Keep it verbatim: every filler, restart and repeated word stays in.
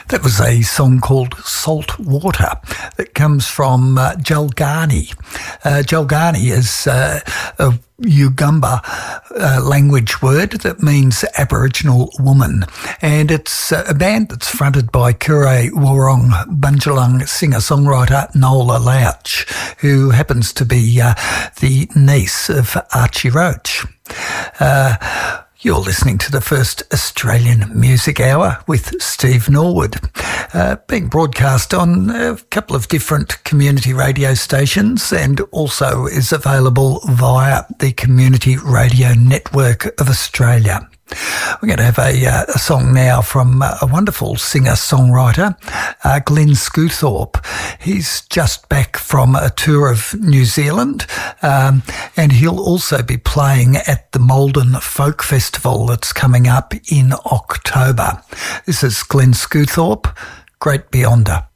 That was a song called Salt Water that comes from uh, Jalgani. Uh, Jalgani is uh, a Yugamba uh, language word that means Aboriginal woman, and it's uh, a band that's fronted by Kure Warong Bunjalung singer-songwriter Nola Louch, who happens to be uh, the niece of Archie Roach. Uh, You're listening to the first Australian Music Hour with Steve Norwood, uh, being broadcast on a couple of different community radio stations and also is available via the Community Radio Network of Australia. We're going to have a, uh, a song now from uh, a wonderful singer-songwriter, uh, Glenn Scewthorpe. He's just back from a tour of New Zealand, um, and he'll also be playing at the Malden Folk Festival that's coming up in October. This is Glenn Scewthorpe, Great Beyonder.